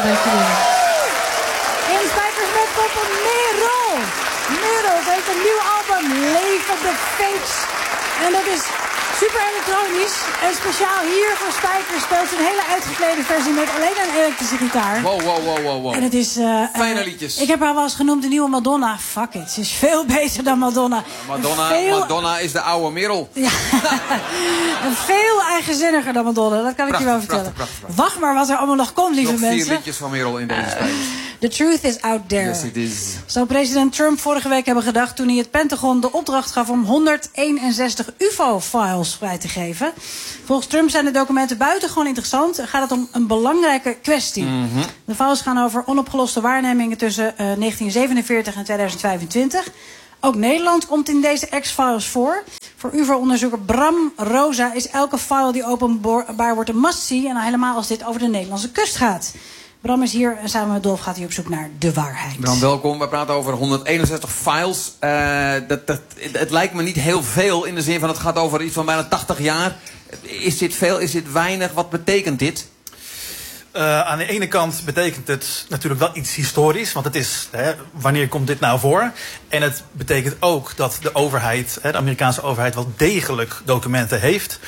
Dankjewel. In Spijkers met Koppen, Merel. Merel heeft een nieuw album, Leven de Fakes. En dat is super elektronisch. En speciaal hier voor Spijkers speelt ze een hele uitgeklede versie met alleen een elektrische gitaar. Wow. En het is... fijne liedjes. Ik heb haar wel eens genoemd de nieuwe Madonna. Fuck it, ze is veel beter dan Madonna. Madonna is de oude Merel. Ja, en veel eigenzinniger dan Madonna, dat kan ik je wel vertellen. Prachtig. Wacht maar wat er allemaal nog komt, lieve Nog mensen. 4 liedjes van Merel in deze Spijkers. The truth is out there. Yes, it is. Zou president Trump vorige week hebben gedacht toen hij het Pentagon de opdracht gaf om 161 UFO-files vrij te geven. Volgens Trump zijn de documenten buitengewoon interessant. Gaat het om een belangrijke kwestie. De files gaan over onopgeloste waarnemingen tussen 1947 en 2025. Ook Nederland komt in deze X-files voor. Voor UFO-onderzoeker Bram Rosa is elke file die openbaar wordt een must-see. En helemaal als dit over de Nederlandse kust gaat. Bram is hier en samen met Dolf gaat hij op zoek naar de waarheid. Bram, welkom. We praten over 161 files. Het lijkt me niet heel veel in de zin van het gaat over iets van bijna 80 jaar. Is dit veel? Is dit weinig? Wat betekent dit? Aan de ene kant betekent het natuurlijk wel iets historisch. Want het is, wanneer komt dit nou voor? En het betekent ook dat de overheid, de Amerikaanse overheid, wel degelijk documenten heeft.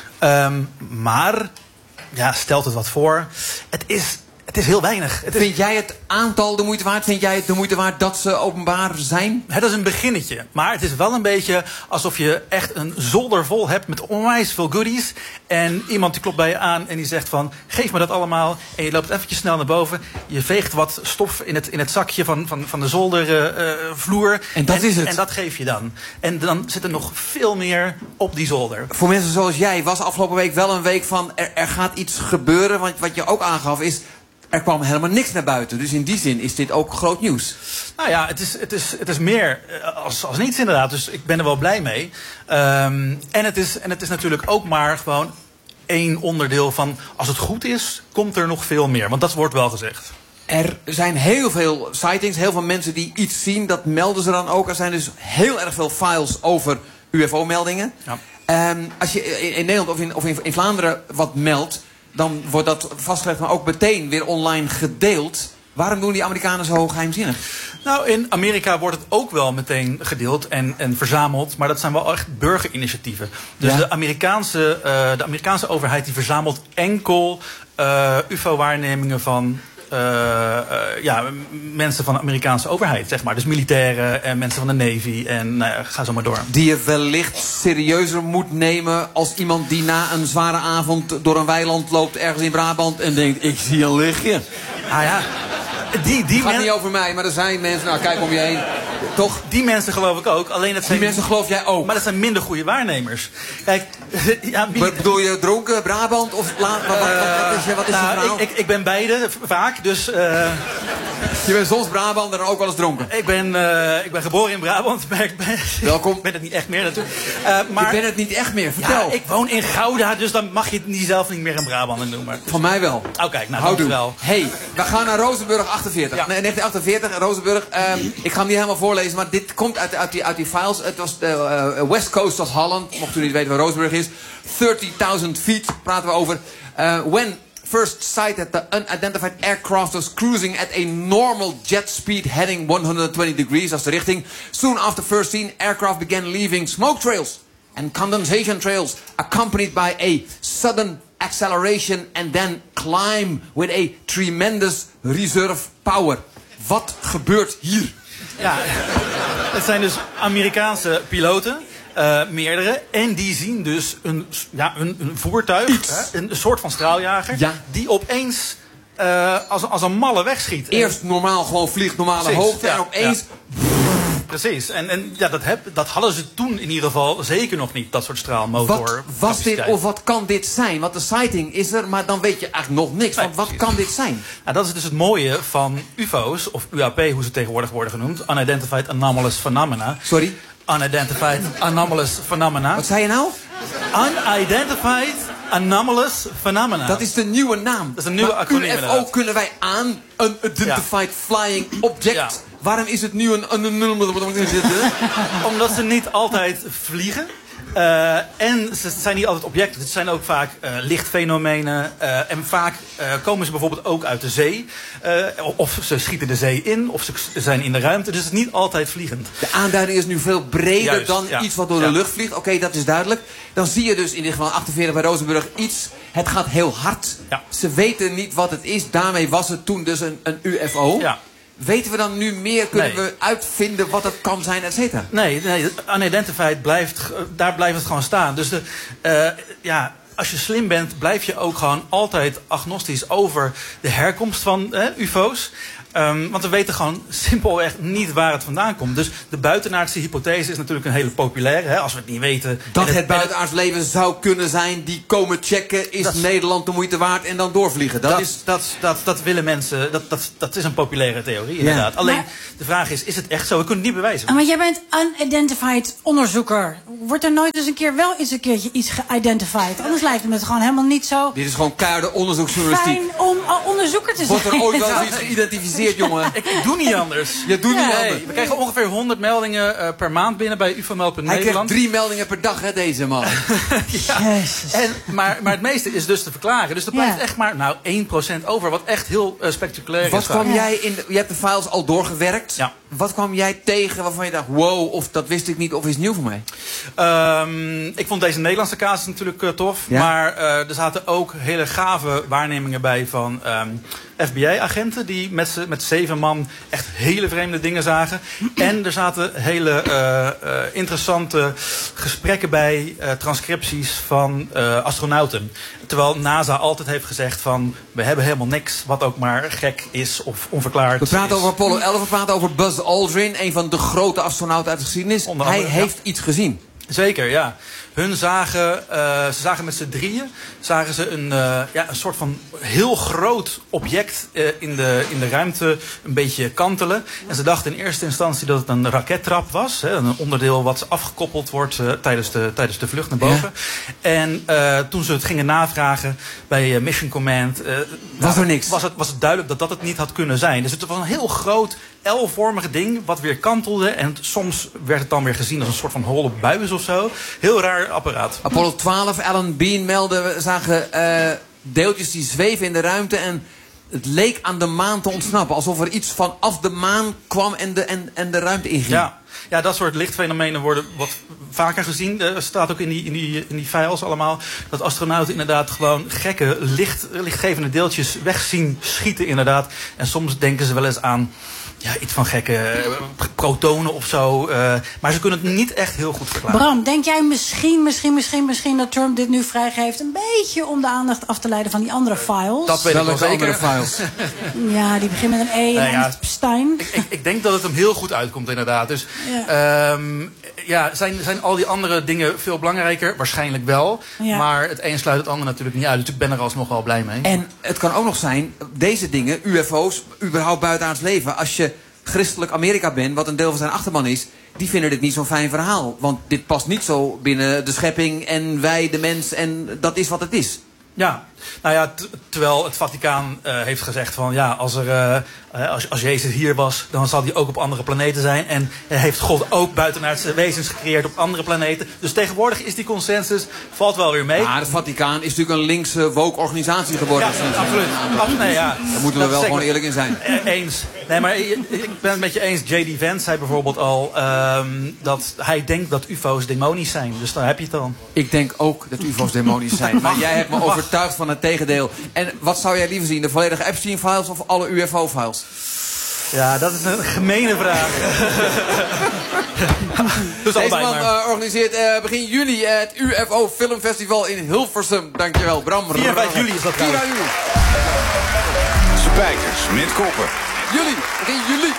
Maar, ja, stelt het wat voor. Het is heel weinig. Vind jij het aantal de moeite waard? Vind jij het de moeite waard dat ze openbaar zijn? Dat is een beginnetje. Maar het is wel een beetje alsof je echt een zolder vol hebt met onwijs veel goodies. En iemand die klopt bij je aan en die zegt van, geef me dat allemaal. En je loopt eventjes snel naar boven. Je veegt wat stof in het zakje van de zoldervloer. En dat is het. En dat geef je dan. En dan zit er nog veel meer op die zolder. Voor mensen zoals jij was afgelopen week wel een week van er gaat iets gebeuren. Want wat je ook aangaf is, er kwam helemaal niks naar buiten. Dus in die zin is dit ook groot nieuws. Nou ja, het is meer als niets inderdaad. Dus ik ben er wel blij mee. En het is natuurlijk ook maar gewoon één onderdeel van, als het goed is, komt er nog veel meer. Want dat wordt wel gezegd. Er zijn heel veel sightings, heel veel mensen die iets zien. Dat melden ze dan ook. Er zijn dus heel erg veel files over UFO-meldingen. Ja. Als je in Nederland of in Vlaanderen wat meldt, dan wordt dat vastgelegd, maar ook meteen weer online gedeeld. Waarom doen die Amerikanen zo geheimzinnig? Nou, in Amerika wordt het ook wel meteen gedeeld en verzameld. Maar dat zijn wel echt burgerinitiatieven. Dus ja? de Amerikaanse overheid die verzamelt enkel UFO-waarnemingen van mensen van de Amerikaanse overheid, zeg maar. Dus militairen en mensen van de Navy en ga zo maar door. Die je wellicht serieuzer moet nemen als iemand die na een zware avond door een weiland loopt ergens in Brabant en denkt, ik zie een lichtje. Ah ja. Het gaat niet over mij, maar er zijn mensen, nou kijk om je heen. Toch? Die mensen geloof ik ook. Alleen dat zijn, die mensen geloof jij ook. Maar dat zijn minder goede waarnemers. Kijk, ja, bedoel je dronken Brabant? Of wat is je verhaal? Ik ben beide vaak, dus... Je bent soms Brabant en ook wel eens dronken. Ik ben geboren in Brabant, maar welkom. Ik ben het niet echt meer natuurlijk. Maar, je bent het niet echt meer, vertel. Ja, ik woon in Gouda, dus dan mag je het zelf niet meer een Brabander noemen. Van mij wel. Oh kijk, nou dankjewel. Hey, we gaan naar Rozenburg 48. Ja. Nee, 1948, Rozenburg. Ik ga hem niet helemaal voorlezen, maar dit komt uit die files. Het was de West Coast of Holland. Mocht u niet weten waar Rozenburg is. 30,000 feet praten we over. When first sighted, the unidentified aircraft was cruising at a normal jet speed heading 120 degrees. Dat is de richting. Soon after first seen, aircraft began leaving smoke trails and condensation trails, accompanied by a sudden acceleration and then climb with a tremendous reserve power. Wat gebeurt hier? Ja, het zijn dus Amerikaanse piloten. Meerdere. En die zien dus een voertuig, een soort van straaljager, die opeens als een malle wegschiet. Eerst normaal gewoon vliegt, normale hoogte en opeens... Ja. Precies. En dat hadden ze toen in ieder geval zeker nog niet, dat soort straalmotor. Wat was dit of wat kan dit zijn? Want de sighting is er, maar dan weet je eigenlijk nog niks. Want wat kan dit zijn? Nou, dat is dus het mooie van UFO's, of UAP, hoe ze tegenwoordig worden genoemd. Unidentified Anomalous Phenomena. Sorry? Unidentified Anomalous Phenomena. Wat zei je nou? Unidentified Anomalous Phenomena. Dat is de nieuwe naam. Dat is een nieuwe acroniem. UFO kunnen wij aan, Unidentified Flying Object. Ja. Waarom is het nu een... Omdat ze niet altijd vliegen. En ze zijn niet altijd objecten. Het zijn ook vaak lichtfenomenen. En vaak komen ze bijvoorbeeld ook uit de zee. Of ze schieten de zee in. Of ze zijn in de ruimte. Dus het is niet altijd vliegend. De aanduiding is nu veel breder dan ja. iets wat door de lucht vliegt. Oké, dat is duidelijk. Dan zie je dus in dit geval 48 bij Rozenburg iets. Het gaat heel hard. Ja. Ze weten niet wat het is. Daarmee was het toen dus een UFO. Ja. Weten we dan nu meer? Kunnen we uitvinden wat het kan zijn, et cetera? Nee, unidentified daar blijft het gewoon staan. Dus als je slim bent, blijf je ook gewoon altijd agnostisch over de herkomst van UFO's. Want we weten gewoon simpelweg niet waar het vandaan komt. Dus de buitenaardse hypothese is natuurlijk een hele populaire. Hè, als we het niet weten. Dat het buitenaards leven zou kunnen zijn. Die komen checken. Is Nederland de moeite waard? En dan doorvliegen. Dat willen mensen. Dat is een populaire theorie inderdaad. Ja. Alleen de vraag is het echt zo? We kunnen het niet bewijzen. Maar jij bent unidentified onderzoeker. Wordt er nooit eens een keertje iets geidentified? Anders lijkt het gewoon helemaal niet zo. Dit is gewoon keiharde onderzoeksjournalistiek. Fijn om onderzoeker te zijn. Wordt er ooit wel eens iets geïdentificeerd? Jongen. Ik doe niet anders. Je doet niet anders. We krijgen ongeveer 100 meldingen per maand binnen bij ufomeld.nl. Hij krijgt 3 meldingen per dag, hè, deze man. Maar het meeste is dus te verklaren. Dus er blijft echt maar 1% over. Wat echt heel spectaculair is. Wat kwam jij in? Je hebt de files al doorgewerkt. Ja. Wat kwam jij tegen waarvan je dacht, wow, of dat wist ik niet, of is nieuw voor mij? Ik vond deze Nederlandse casus natuurlijk tof. Ja? Maar er zaten ook hele gave waarnemingen bij van FBI-agenten die met 7 man echt hele vreemde dingen zagen. En er zaten hele interessante gesprekken bij, transcripties van astronauten. Terwijl NASA altijd heeft gezegd van, we hebben helemaal niks wat ook maar gek is of onverklaard. We praten over Apollo 11, we praten over Buzz Aldrin, een van de grote astronauten uit de geschiedenis. Hij heeft iets gezien. Zeker, ja. Ze zagen met z'n drieën een soort van heel groot object in de ruimte een beetje kantelen. En ze dachten in eerste instantie dat het een rakettrap was. Een onderdeel wat afgekoppeld wordt tijdens de vlucht naar boven. Ja. En toen ze het gingen navragen bij Mission Command, was er niks. Was het duidelijk dat het niet had kunnen zijn. Dus het was een heel groot L-vormige ding wat weer kantelde. En soms werd het dan weer gezien als een soort van holle buis of zo. Heel raar apparaat. Apollo 12, Alan Bean meldde, we zagen deeltjes die zweven in de ruimte. En het leek aan de maan te ontsnappen. Alsof er iets vanaf de maan kwam en de ruimte inging. Ja, dat soort lichtfenomenen worden wat vaker gezien. Er staat ook in die files allemaal dat astronauten inderdaad gewoon gekke lichtgevende deeltjes weg zien schieten inderdaad. En soms denken ze wel eens aan iets van gekke protonen of zo. Maar ze kunnen het niet echt heel goed verklaren. Bram, denk jij misschien dat Trump dit nu vrijgeeft een beetje om de aandacht af te leiden van die andere files? Dat weet ik wel zeker. Files. Ja, die beginnen met een E en Stein. Ik denk dat het hem heel goed uitkomt inderdaad. Dus zijn al die andere dingen veel belangrijker? Waarschijnlijk wel. Ja. Maar het een sluit het ander natuurlijk niet uit. Dus ik ben er alsnog wel blij mee. En het kan ook nog zijn, deze dingen, UFO's, überhaupt buitenaards leven. Als je christelijk Amerika bent, wat een deel van zijn achterban is, die vinden dit niet zo'n fijn verhaal. Want dit past niet zo binnen de schepping en wij, de mens, en dat is wat het is. Ja, terwijl het Vaticaan heeft gezegd van als Jezus hier was, dan zal hij ook op andere planeten zijn. En heeft God ook buitenaardse wezens gecreëerd op andere planeten. Dus tegenwoordig is die consensus, valt wel weer mee. Maar het Vaticaan is natuurlijk een linkse woke organisatie geworden. Ja, absoluut. Daar moeten we wel gewoon eerlijk in zijn. Eens. Nee, maar ik ben het met je eens. J.D. Vance zei bijvoorbeeld al dat hij denkt dat UFO's demonisch zijn. Dus daar heb je het dan. Ik denk ook dat UFO's demonisch zijn. Maar jij hebt me overtuigd van het tegendeel. En wat zou jij liever zien? De volledige Epstein-files of alle UFO-files? Ja, dat is een gemene vraag. Dus deze man organiseert begin juli het UFO Filmfestival in Hilversum. Dankjewel, Bram. 4 en 5 juli is dat 4 juli. Spijkers met koppen. Begin juli.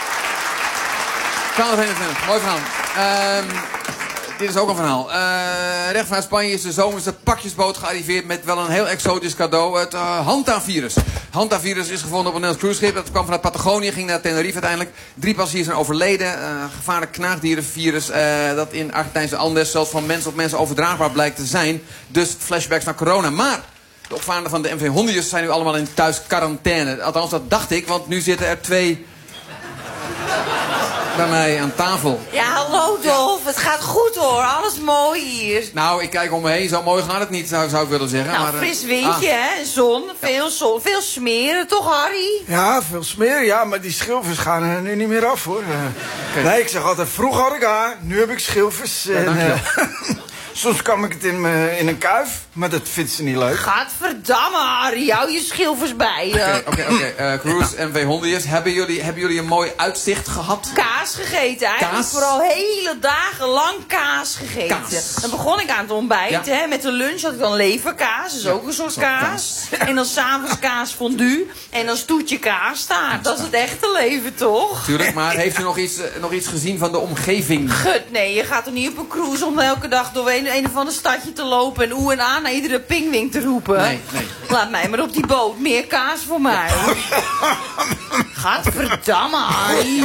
1221, mooi verhaal. Dit is ook een verhaal. Recht vanuit Spanje is de zomerse pakjesboot gearriveerd met wel een heel exotisch cadeau. Het Hantavirus. Hantavirus is gevonden op een Nederlands cruiseschip. Dat kwam vanuit Patagonië, ging naar Tenerife uiteindelijk. 3 passagiers zijn overleden. Gevaarlijk knaagdierenvirus dat in Argentijnse Andes zelfs van mens op mens overdraagbaar blijkt te zijn. Dus flashbacks naar corona. Maar de opvarenden van de MV Hondius zijn nu allemaal in thuis quarantaine. Althans, dat dacht ik, want nu zitten er 2... bij mij aan tafel. Ja, hallo Dolf. Het gaat goed hoor. Alles mooi hier. Nou, ik kijk om me heen. Zo mooi gaat het niet, zou ik willen zeggen. Nou, maar, fris windje, hè. Zon. Veel smeren, toch Harry? Ja, veel smeren, ja, maar die schilfers gaan er nu niet meer af, hoor. Nee, ik zeg altijd, vroeger had ik haar, nu heb ik schilfers. Ja, dankjewel. Soms kam ik het in een kuif, maar dat vindt ze niet leuk. Gadverdamme, Harry. Hou je schilfers bij je. Oké. Cruise en V100'ers, hebben jullie een mooi uitzicht gehad? Kaas gegeten, eigenlijk. Kaas? Vooral hele dagen lang kaas gegeten. Kaas. Dan begon ik aan het ontbijt, Ja. hè. Met de lunch had ik dan leverkaas, dat is ook een soort kaas. En dan s'avonds kaas fondue. En dan stoetje kaastaart. Dat is het echte leven, toch? Tuurlijk, maar heeft u nog iets gezien van de omgeving? Gut, nee, je gaat er niet op een cruise om elke dag door een of ander stadje te lopen en oe en aan naar iedere pingwing te roepen. Nee. Laat mij maar op die boot, meer kaas voor mij. Gadverdamme, Harry.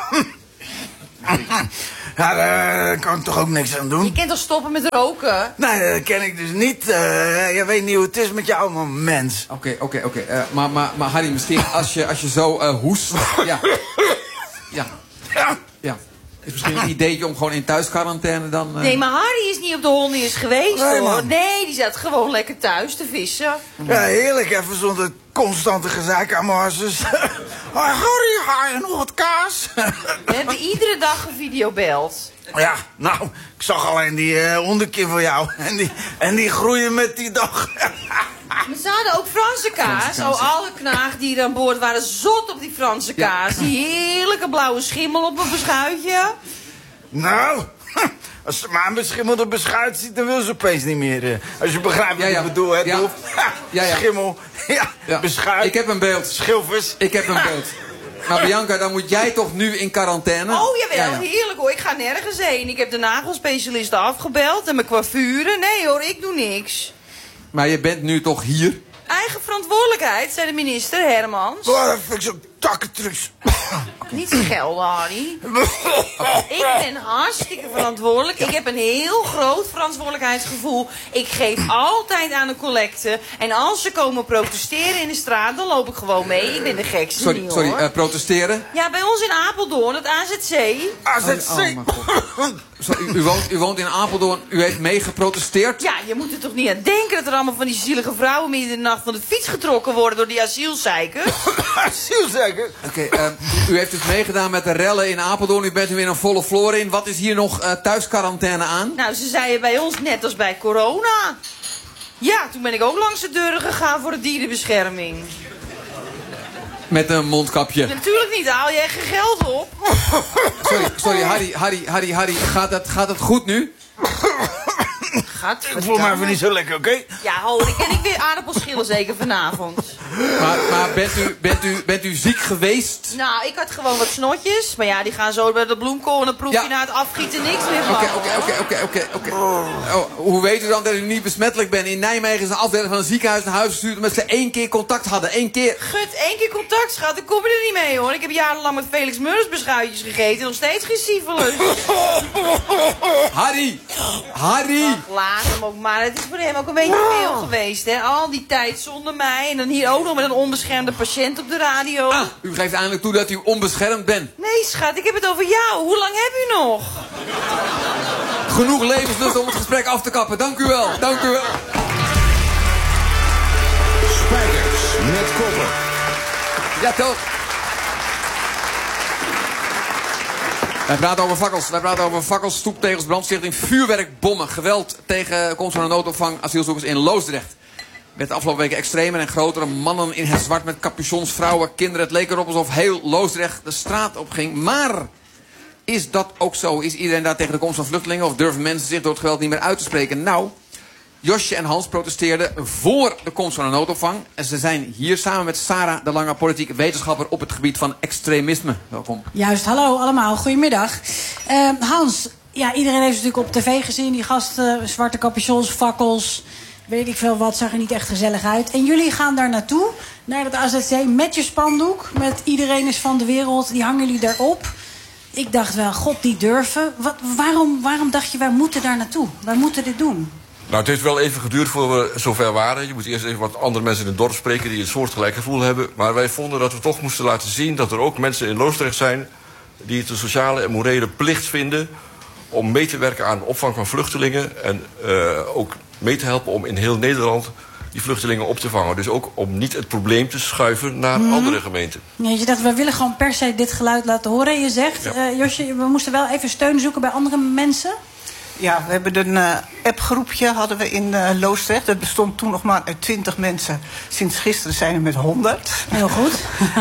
Ja, daar kan ik toch ook niks aan doen? Je kunt toch stoppen met roken? Nee, dat ken ik dus niet. Je weet niet hoe het is met jou, man, mens. Oké. Maar Harry, misschien als je zo hoest... Ja. Is misschien een ideetje om gewoon in thuisquarantaine dan... Nee, maar Harry is niet op de hondenjes geweest, Nee, hoor. man. Nee, die zat gewoon lekker thuis te vissen. Ja, heerlijk, even zonder constante gezeik aan mijn harses. Harry, ga je nog wat kaas? We hebben iedere dag gevideobeld. Ja, nou, ik zag alleen die hondenkin van jou. En die groeien met die dag. Maar ze hadden ook Franse kaas. Alle knaagdieren aan boord waren zot op die Franse kaas. Die heerlijke blauwe schimmel op een beschuitje. Nou, als ze maar een beschimmelde beschuit ziet, dan wil ze opeens niet meer. Als je begrijpt wat ik bedoel, hè, Dolf? Ja. Schimmel, beschuit. Ik heb een beeld. Schilfers. Ik heb een beeld. Maar Bianca, dan moet jij toch nu in quarantaine? Oh, jawel, heerlijk hoor. Ik ga nergens heen. Ik heb de nagelspecialisten afgebeld en mijn coiffure. Nee hoor, ik doe niks. Maar je bent nu toch hier? Eigen verantwoordelijkheid, zei de minister Hermans. Oh, dat vind ik zo takkentrucs. Niet schelden, Harry. Ik ben hartstikke verantwoordelijk. Ik heb een heel groot verantwoordelijkheidsgevoel. Ik geef altijd aan de collecte. En als ze komen protesteren in de straat, dan loop ik gewoon mee. Ik ben de gekste niet, hoor. Sorry, protesteren? Ja, bij ons in Apeldoorn, het AZC. AZC. mijn god. U woont in Apeldoorn, u heeft mee geprotesteerd? Ja, je moet er toch niet aan denken dat er allemaal van die zielige vrouwen midden in de nacht van de fiets getrokken worden door die asielzeikers. Asielzeker? Oké, u heeft dus meegedaan met de rellen in Apeldoorn. U bent er weer een volle floor in. Wat is hier nog thuisquarantaine aan? Nou, ze zeiden bij ons net als bij corona. Ja, toen ben ik ook langs de deuren gegaan voor de dierenbescherming. Met een mondkapje. Natuurlijk niet, haal je echt geen geld op. Sorry, Harry, gaat het goed nu? Ik voel me even niet zo lekker, oké? Ja, ho, dan ken ik weer aardappelschillen zeker vanavond. Maar bent u ziek geweest? Nou, ik had gewoon wat snotjes. Maar ja, die gaan zo bij de bloemkool en dan proef je na het afgieten niks meer van. Oké. Hoe weet u dan dat u niet besmettelijk bent? In Nijmegen is een afdeling van een ziekenhuis naar huis gestuurd omdat ze 1 keer contact hadden. 1 keer. Gut, 1 keer contact, schat. Ik kom er niet mee, hoor. Ik heb jarenlang met Felix Meurs beschuitjes gegeten. Nog steeds geen syphilis. Harry! Laat hem ook maar. Het is voor hem ook een beetje veel geweest, hè. Al die tijd zonder mij. En dan hier ook nog met een onbeschermde patiënt op de radio. Ah, u geeft eindelijk toe dat u onbeschermd bent. Nee, schat, ik heb het over jou. Hoe lang heb u nog? Genoeg levenslust om het gesprek af te kappen. Dank u wel. Spijkers met koppen. Ja, toch. Wij praten over fakkels, stoeptegels, brandstichting, vuurwerkbommen. Geweld tegen komst van een noodopvang asielzoekers in Loosdrecht. Werd de afgelopen weken extremer en grotere mannen in het zwart met capuchons, vrouwen, kinderen. Het leek erop alsof heel Loosdrecht de straat op ging. Maar is dat ook zo? Is iedereen daar tegen de komst van vluchtelingen? Of durven mensen zich door het geweld niet meer uit te spreken? Nou, Josje en Hans protesteerden voor de komst van een noodopvang. En ze zijn hier samen met Sarah de Lange, politiek wetenschapper op het gebied van extremisme. Welkom. Juist, hallo allemaal, goedemiddag. Hans, ja, iedereen heeft natuurlijk op tv gezien, die gasten, zwarte capuchons, fakkels, weet ik veel wat, zag er niet echt gezellig uit. En jullie gaan daar naartoe, naar het AZC, met je spandoek, met iedereen is van de wereld, die hangen jullie daarop. Ik dacht wel, god, die durven. Waarom dacht je, wij moeten daar naartoe? Wij moeten dit doen. Nou, het heeft wel even geduurd voor we zover waren. Je moet eerst even wat andere mensen in het dorp spreken die een soortgelijk gevoel hebben. Maar wij vonden dat we toch moesten laten zien dat er ook mensen in Loosdrecht zijn die het een sociale en morele plicht vinden om mee te werken aan de opvang van vluchtelingen en ook mee te helpen om in heel Nederland die vluchtelingen op te vangen. Dus ook om niet het probleem te schuiven naar andere gemeenten. Ja, je dacht, we willen gewoon per se dit geluid laten horen. Je zegt, Josje, we moesten wel even steun zoeken bij andere mensen. Ja, we hebben een appgroepje hadden we in Loosdrecht. Dat bestond toen nog maar uit 20 mensen. Sinds gisteren zijn we met 100. Heel goed.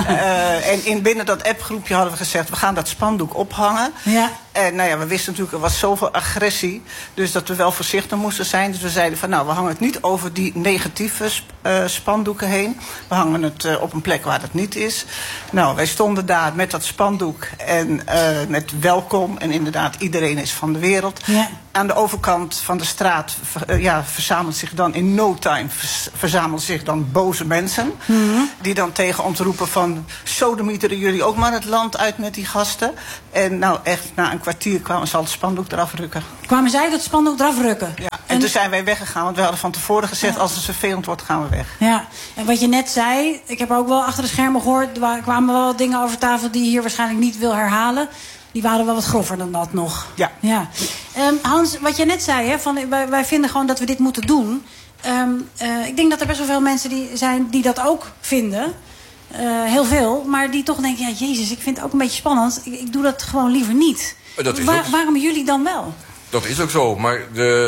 En binnen dat appgroepje hadden we gezegd, we gaan dat spandoek ophangen. Ja. En nou ja, we wisten natuurlijk, er was zoveel agressie. Dus dat we wel voorzichtig moesten zijn. Dus we zeiden van, nou, we hangen het niet over die negatieve spandoeken heen. We hangen het op een plek waar het niet is. Nou, wij stonden daar met dat spandoek en met welkom. En inderdaad, iedereen is van de wereld. Ja. Aan de overkant van de straat verzamelt zich dan in no time verzamelen zich dan boze mensen. Die dan tegen ons roepen van, sodemieteren jullie ook maar het land uit met die gasten. En nou echt, na een kwartier kwamen ze al het spandoek eraf rukken. Kwamen zij dat spandoek eraf rukken? Ja, en toen zijn wij weggegaan, want we hadden van tevoren gezegd, als het vervelend wordt, gaan we weg. Ja, en wat je net zei, ik heb ook wel achter de schermen gehoord, er kwamen wel dingen over tafel die je hier waarschijnlijk niet wil herhalen. Die waren wel wat grover dan dat nog. Ja. Hans, wat je net zei, hè, van, wij vinden gewoon dat we dit moeten doen. Ik denk dat er best wel veel mensen zijn die dat ook vinden. Heel veel. Maar die toch denken, ja, jezus, ik vind het ook een beetje spannend. Ik doe dat gewoon liever niet. Waarom jullie dan wel? Dat is ook zo, maar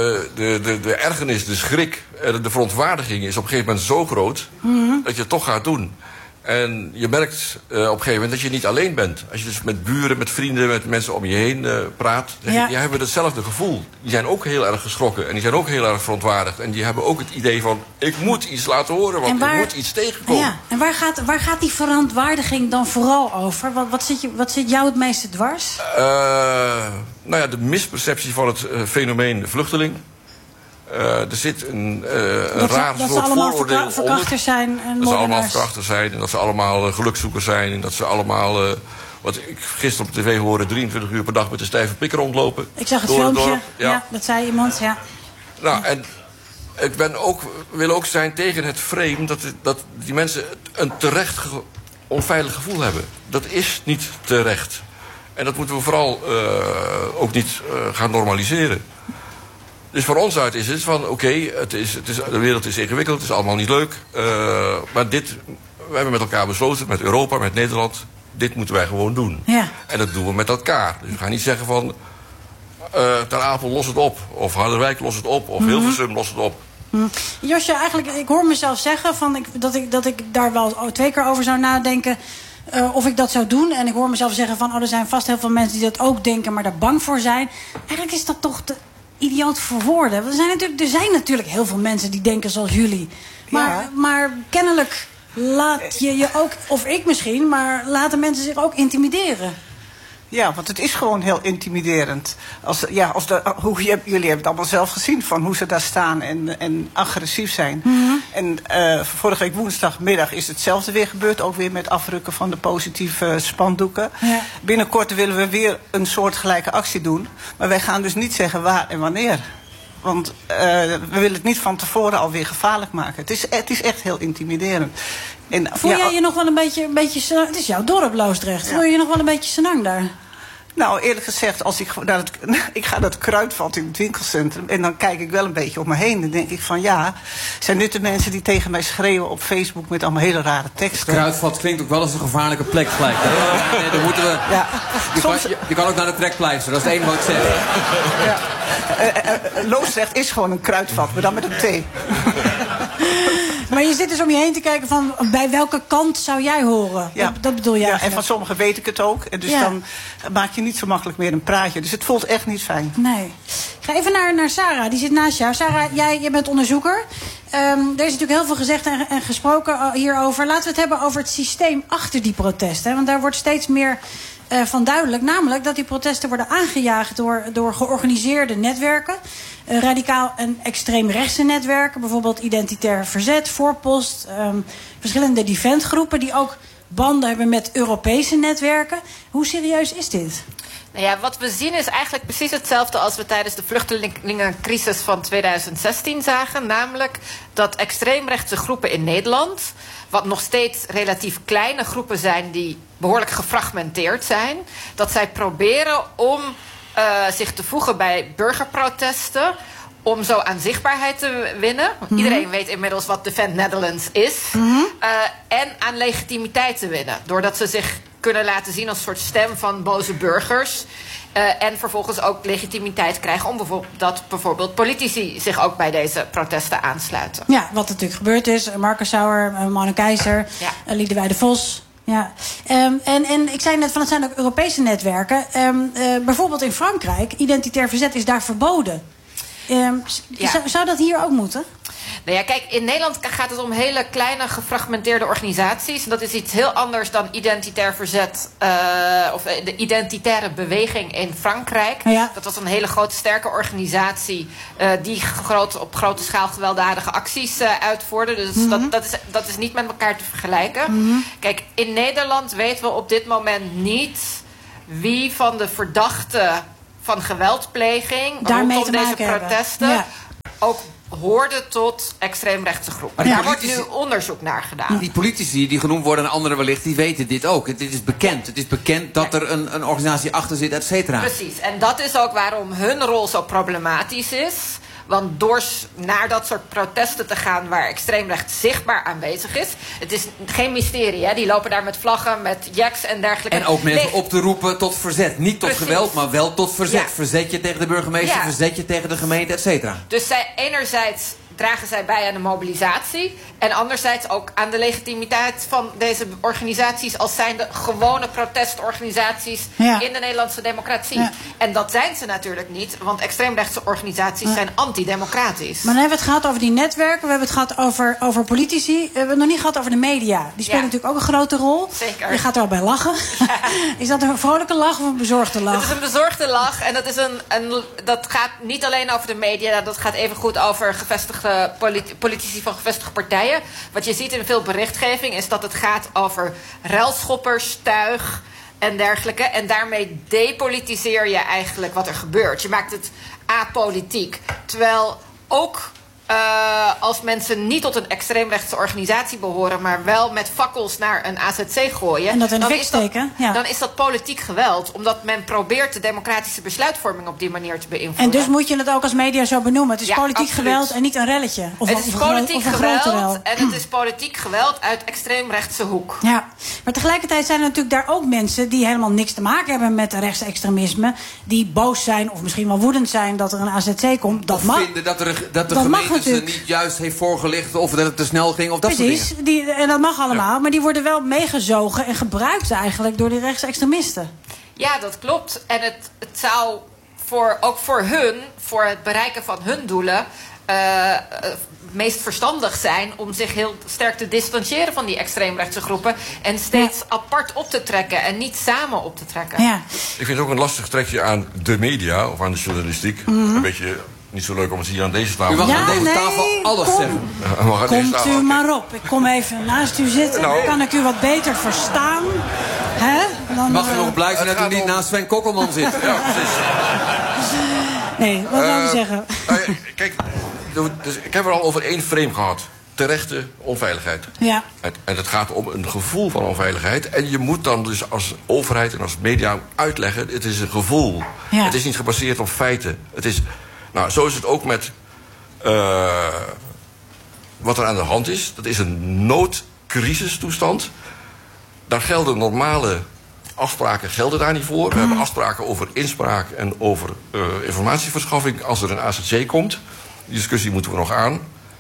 de ergernis, de schrik, de verontwaardiging is op een gegeven moment zo groot dat je het toch gaat doen. En je merkt op een gegeven moment dat je niet alleen bent. Als je dus met buren, met vrienden, met mensen om je heen praat, die hebben hetzelfde gevoel. Die zijn ook heel erg geschrokken en die zijn ook heel erg verontwaardigd. En die hebben ook het idee van, ik moet iets laten horen, want ik moet iets tegenkomen. Ja. En waar gaat die verontwaardiging dan vooral over? Wat zit jou het meeste dwars? Nou ja, de misperceptie van het fenomeen vluchteling. Er zit een raar soort vooroordeel dat ze allemaal verkrachters zijn en dat ze allemaal verkrachters zijn en dat ze allemaal gelukzoekers zijn en dat ze allemaal, wat ik gisteren op tv hoorde, 23 uur per dag met een stijve pik rondlopen. Ik zag het filmpje, ja, dat zei iemand, ja. Nou, en ik wil ook zijn tegen het frame dat die mensen een terecht onveilig gevoel hebben. Dat is niet terecht. En dat moeten we vooral ook niet gaan normaliseren. Dus voor ons uit is het van, oké, de wereld is ingewikkeld, het is allemaal niet leuk. Maar we hebben met elkaar besloten, met Europa, met Nederland, dit moeten wij gewoon doen. Ja. En dat doen we met elkaar. Dus we gaan niet zeggen van, Ter Apel los het op, of Harderwijk los het op, of Hilversum los het op. Josje, eigenlijk, ik hoor mezelf zeggen dat ik daar wel 2 keer over zou nadenken. Of ik dat zou doen. En ik hoor mezelf zeggen van, er zijn vast heel veel mensen die dat ook denken, maar daar bang voor zijn. Eigenlijk is dat toch idioot voor woorden. Er zijn natuurlijk heel veel mensen die denken zoals jullie. Maar kennelijk laat je ook, of ik misschien, maar laten mensen zich ook intimideren. Ja, want het is gewoon heel intimiderend. Jullie hebben het allemaal zelf gezien van hoe ze daar staan en agressief zijn. En vorige week woensdagmiddag is hetzelfde weer gebeurd. Ook weer met afrukken van de positieve spandoeken. Ja. Binnenkort willen we weer een soortgelijke actie doen. Maar wij gaan dus niet zeggen waar en wanneer. Want we willen het niet van tevoren alweer gevaarlijk maken. Het is echt heel intimiderend. Voel jij je nog wel een beetje het is jouw dorp, Loosdrecht. Voel je je nog wel een beetje senang daar? Nou, eerlijk gezegd, als ik ga naar het Kruidvat in het winkelcentrum en dan kijk ik wel een beetje om me heen. Dan denk ik van zijn dit de mensen die tegen mij schreeuwen op Facebook met allemaal hele rare teksten. Het Kruidvat klinkt ook wel als een gevaarlijke plek gelijk. Nee, dan moeten we. Ja. Je kan ook naar de trekpleister, dat is het enige wat ik zeg. Ja. Loosdrecht is gewoon een kruidvat, maar dan met een T. Maar je zit dus om je heen te kijken van, bij welke kant zou jij horen? Ja. Dat bedoel jij eigenlijk. En van sommigen weet ik het ook. En dus dan maak je niet zo makkelijk meer een praatje. Dus het voelt echt niet fijn. Nee. Ik ga even naar Sarah, die zit naast jou. Sarah, jij bent onderzoeker. Er is natuurlijk heel veel gezegd en gesproken hierover. Laten we het hebben over het systeem achter die protesten. Want daar wordt steeds meer van duidelijk. Namelijk dat die protesten worden aangejaagd door georganiseerde netwerken. Radicaal en extreemrechtse netwerken. Bijvoorbeeld Identitair Verzet, Voorpost. Verschillende defendgroepen die ook banden hebben met Europese netwerken. Hoe serieus is dit? Nou ja, wat we zien is eigenlijk precies hetzelfde als we tijdens de vluchtelingencrisis van 2016 zagen. Namelijk dat extreemrechtse groepen in Nederland wat nog steeds relatief kleine groepen zijn die behoorlijk gefragmenteerd zijn, dat zij proberen om zich te voegen bij burgerprotesten, om zo aan zichtbaarheid te winnen. Iedereen weet inmiddels wat Defend Netherlands is. En aan legitimiteit te winnen. Doordat ze zich kunnen laten zien als een soort stem van boze burgers. En vervolgens ook legitimiteit krijgen om bijvoorbeeld politici zich ook bij deze protesten aansluiten. Ja, wat natuurlijk gebeurd is. Marcus Sauer, Manu Keizer, Liedewij de Vos. Ja, en ik zei net van het zijn ook Europese netwerken. Bijvoorbeeld in Frankrijk, identitair verzet is daar verboden. Zou dat hier ook moeten? Nou ja, kijk, in Nederland gaat het om hele kleine gefragmenteerde organisaties. En dat is iets heel anders dan identitair verzet of de identitaire beweging in Frankrijk. Ja. Dat was een hele grote, sterke organisatie die op grote schaal gewelddadige acties uitvoerde. Dus dat is niet met elkaar te vergelijken. Kijk, in Nederland weten we op dit moment niet wie van de verdachten van geweldpleging rondom deze protesten ook hoorde tot extreemrechtse groepen. Daar wordt nu onderzoek naar gedaan. Die politici die genoemd worden en anderen wellicht, die weten dit ook. Het is bekend. Het is bekend dat er een organisatie achter zit, et cetera. Precies. En dat is ook waarom hun rol zo problematisch is. Want door naar dat soort protesten te gaan waar extreemrecht zichtbaar aanwezig is. Het is geen mysterie, hè? Die lopen daar met vlaggen, met jacks en dergelijke. En ook mensen op te roepen tot verzet. Niet tot geweld, maar wel tot verzet. Ja. Verzet je tegen de burgemeester, verzet je tegen de gemeente, et cetera. Dus enerzijds dragen zij bij aan de mobilisatie. En anderzijds ook aan de legitimiteit van deze organisaties als zijnde gewone protestorganisaties in de Nederlandse democratie. Ja. En dat zijn ze natuurlijk niet, want extreemrechtse organisaties zijn antidemocratisch. Maar dan hebben we het gehad over die netwerken, we hebben het gehad over politici. We hebben het nog niet gehad over de media. Die spelen natuurlijk ook een grote rol. Zeker. Je gaat er al bij lachen. Ja. Is dat een vrolijke lach of een bezorgde lach? Het is een bezorgde lach en dat is dat gaat niet alleen over de media, dat gaat even goed over gevestigde politici van gevestigde partijen. Wat je ziet in veel berichtgeving is dat het gaat over ruilschoppers, tuig en dergelijke. En daarmee depolitiseer je eigenlijk wat er gebeurt. Je maakt het apolitiek. Terwijl ook als mensen niet tot een extreemrechtse organisatie behoren, maar wel met fakkels naar een AZC gooien, en dat in de fik steken, dan is dat politiek geweld. Omdat men probeert de democratische besluitvorming op die manier te beïnvloeden. En dus moet je het ook als media zo benoemen. Het is politiek absoluut. Geweld en niet een relletje. Het is politiek geweld en het is politiek geweld uit extreemrechtse hoek. Ja, maar tegelijkertijd zijn er natuurlijk daar ook mensen die helemaal niks te maken hebben met rechtsextremisme. Die boos zijn of misschien wel woedend zijn dat er een AZC komt. Dat mag. Vinden dat de gemeente ze niet juist heeft voorgelicht of dat het te snel ging of dat soort dingen. Precies, en dat mag allemaal. Maar die worden wel meegezogen en gebruikt eigenlijk door die rechtsextremisten. Ja, dat klopt. En het zou ook voor het bereiken van hun doelen, meest verstandig zijn om zich heel sterk te distancieren van die extreemrechtse groepen en steeds apart op te trekken en niet samen op te trekken. Ja. Ik vind het ook een lastig trekje aan de media of aan de journalistiek. Een beetje niet zo leuk om het hier aan deze tafel. U mag aan deze tafel alles zeggen. Komt u maar op. Ik kom even naast u zitten. Dan kan ik u wat beter verstaan. Hè? Dan, mag u nog blij zijn dat u niet naast Sven Kokkelman zit. Ja, precies. Nee, wat wil u zeggen? Kijk, dus ik heb er al over één frame gehad. Terechte onveiligheid. Ja. En het gaat om een gevoel van onveiligheid. En je moet dan dus als overheid en als media uitleggen, het is een gevoel. Ja. Het is niet gebaseerd op feiten. Het is, zo is het ook met wat er aan de hand is. Dat is een noodcrisistoestand. Daar gelden normale afspraken daar niet voor. We hebben afspraken over inspraak en over informatieverschaffing als er een AZC komt. Die discussie moeten we nog aan.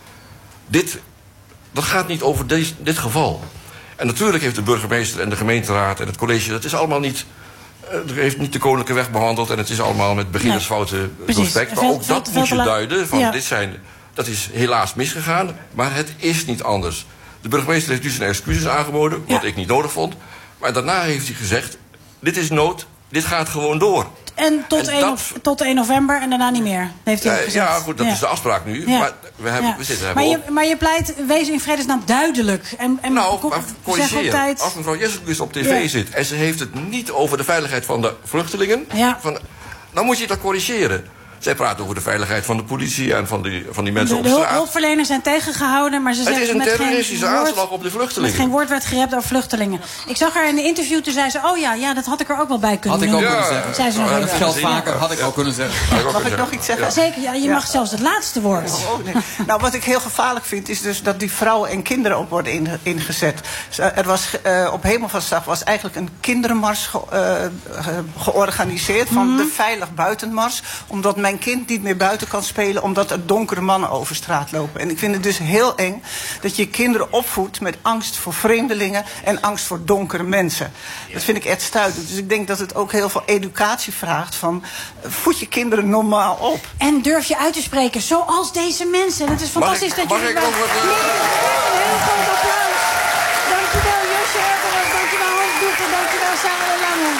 Dat gaat niet over dit geval. En natuurlijk heeft de burgemeester en de gemeenteraad en het college, dat is allemaal niet, heeft niet de koninklijke weg behandeld en het is allemaal met beginnersfouten doorspekt. Maar ook dat moet je duiden. Van, dat is helaas misgegaan, maar het is niet anders. De burgemeester heeft nu zijn excuses aangeboden, wat ik niet nodig vond. Maar daarna heeft hij gezegd, dit is nood, dit gaat gewoon door. En tot 1 november en daarna niet meer, heeft hij gezegd. Ja, goed, dat is de afspraak nu. Ja. Maar we zitten maar je pleit, wees in vredesnaam duidelijk. Maar corrigeer. Als mevrouw Jesselgus op tv zit en ze heeft het niet over de veiligheid van de vluchtelingen, dan moet je dat corrigeren. Zij praten over de veiligheid van de politie en van die mensen op De straat. hulpverleners zijn tegengehouden, maar ze zeggen... Het is een met terroristische geen woord, aanslag op de vluchtelingen. Met geen woord werd gerept over vluchtelingen. Ik zag haar in een interview, toen zei ze... oh ja, dat had ik er ook wel bij kunnen Had ik ook noemen. kunnen zeggen. Zei ze nog Dat even. geldt vaker, had ik ook kunnen zeggen. Mag ik nog iets zeggen? Ja. Zeker, ja, je mag zelfs het laatste woord. Oh, nee. Nou, wat ik heel gevaarlijk vind, is dus dat die vrouwen en kinderen ook worden ingezet. Er was, op Hemelvaartsdag was eigenlijk een kindermars georganiseerd... van de Veilig Buitenmars. Omdat mijn kind niet meer buiten kan spelen... omdat er donkere mannen over straat lopen. En ik vind het dus heel eng dat je kinderen opvoedt... met angst voor vreemdelingen en angst voor donkere mensen. Dat vind ik echt stuitend. Dus ik denk dat het ook heel veel educatie vraagt... van voed je kinderen normaal op. En durf je uit te spreken, zoals deze mensen. En het is fantastisch dat jullie... Mag ik nog wat... Een heel groot applaus. Dankjewel Josje Erbenhoff, dankjewel Hans Doeken, dankjewel Sarah de Lange.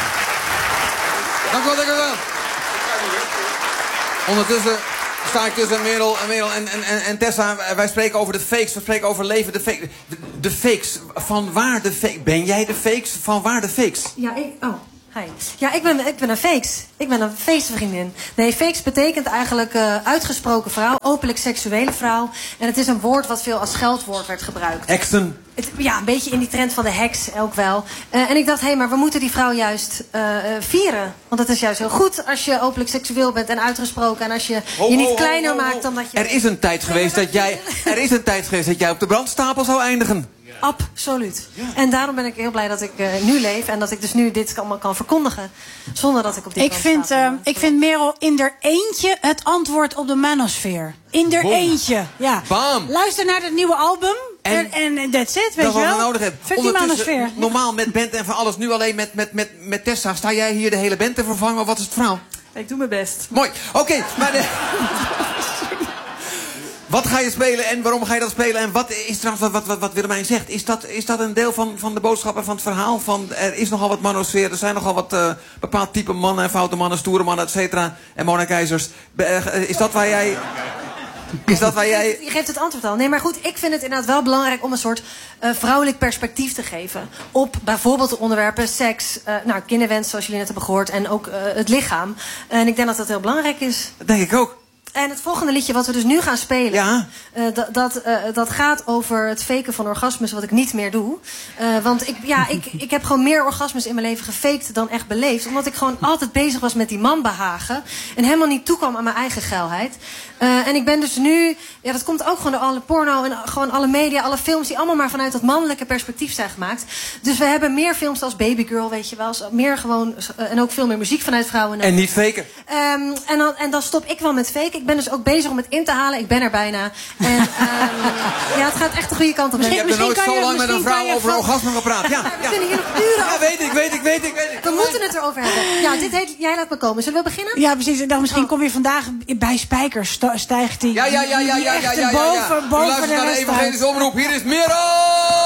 Dankjewel. Ondertussen sta ik tussen Merel en Tessa. Wij spreken over de fakes, we spreken over leven. De fakes, van waar de fakes? Ben jij de fakes? Van waar de fakes? Ja, ik ben een fakes. Ik ben een feestvriendin. Nee, fakes betekent eigenlijk uitgesproken vrouw, openlijk seksuele vrouw. En het is een woord wat veel als scheldwoord werd gebruikt. Heksen. Ja, een beetje in die trend van de heks ook wel. En ik dacht, maar we moeten die vrouw juist vieren. Want het is juist heel goed als je openlijk seksueel bent en uitgesproken. En als je je niet kleiner maakt dan dat je... Er is een tijd geweest dat jij op de brandstapel zou eindigen. Absoluut. Ja. En daarom ben ik heel blij dat ik nu leef. En dat ik dus nu dit allemaal kan verkondigen. Zonder dat ik op dit Ik vind Merel in der eentje het antwoord op de manosfeer. In der eentje. Ja. Bam. Luister naar het nieuwe album. En that's it, weet je wel. Dat is wat we nodig hebben. Fuck die manosfeer. Normaal met band en van alles. Nu alleen met Tessa. Sta jij hier de hele band te vervangen? Of wat is het verhaal? Ik doe mijn best. Mooi. Oké, maar... Wat ga je spelen en waarom ga je dat spelen? En wat is trouwens wat Willemijn zegt? Is dat een deel van de boodschap en van het verhaal? Van, er is nogal wat manosfeer, er zijn nogal wat bepaald type mannen en foute mannen, stoere mannen, et cetera. En Mona Keizers. Is dat waar jij... Je geeft het antwoord al. Nee, maar goed, ik vind het inderdaad wel belangrijk om een soort vrouwelijk perspectief te geven. Op bijvoorbeeld de onderwerpen seks, kinderwens, zoals jullie net hebben gehoord. En ook het lichaam. En ik denk dat dat heel belangrijk is. Dat denk ik ook. En het volgende liedje wat we dus nu gaan spelen... Ja. Dat gaat over het faken van orgasmes, wat ik niet meer doe. Want ik heb gewoon meer orgasmes in mijn leven gefaked dan echt beleefd. Omdat ik gewoon altijd bezig was met die man behagen. En helemaal niet toekwam aan mijn eigen geilheid. En ik ben dus nu... Ja, dat komt ook gewoon door alle porno en gewoon alle media, alle films... die allemaal maar vanuit dat mannelijke perspectief zijn gemaakt. Dus we hebben meer films als Baby Girl, weet je wel. Meer gewoon... en ook veel meer muziek vanuit vrouwen. En niet faken. En dan stop ik wel met faken. Ik ben dus ook bezig om het in te halen. Ik ben er bijna. En het gaat echt de goede kant op. Je hebt er nooit zo lang met een vrouw over orgasme gepraat. Ja. We kunnen hier nog uren over. Ja, weet ik. We moeten het erover hebben. Ja, dit heet Jij laat me komen. Zullen we beginnen? Ja, precies. Dan misschien kom je vandaag bij Spijkers. Stijgt die. Ja. Boven U luistert naar de Evangelische Omroep. Hier is Merel!